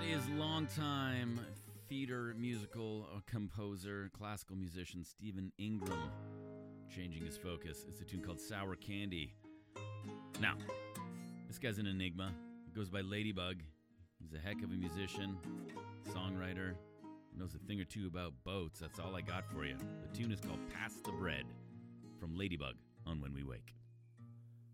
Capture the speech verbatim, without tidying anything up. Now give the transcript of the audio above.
is longtime theater musical composer, classical musician Stephen Ingram changing his focus. It's a tune called Sour Candy. Now, this guy's an enigma. He goes by Ladybug. He's a heck of a musician, songwriter, knows a thing or two about boats. That's all I got for you. The tune is called Pass the Bread from Ladybug on When We Wake.